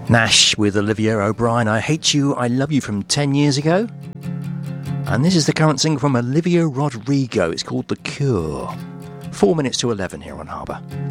Nash with Olivia O'Brien, I Hate You, I Love You from 10 years ago. And this is the current single from Olivia Rodrigo. It's called The Cure. 4 minutes to 11 here on Harbour.